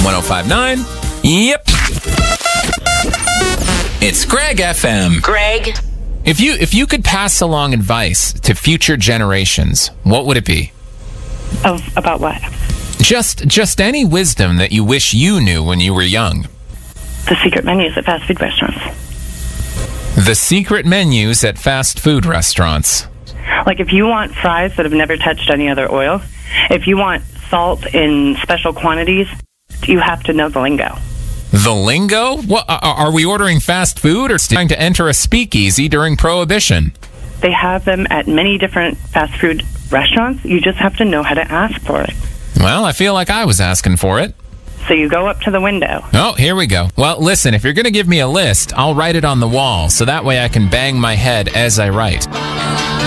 1059. Yep. It's Greg FM. Greg. If you could pass along advice to future generations, what would it be? About what? Just any wisdom that you wish you knew when you were young. The secret menus at fast food restaurants. The secret menus at fast food restaurants. Like if you want fries that have never touched any other oil, if you want salt in special quantities, you have to know the lingo. The lingo? What, are we ordering fast food or trying to enter a speakeasy during Prohibition? They have them at many different fast food restaurants. You just have to know how to ask for it. Well, I feel like I was asking for it. So you go up to the window. Oh, here we go. Well, listen, if you're going to give me a list, I'll write it on the wall, so that way I can bang my head as I write.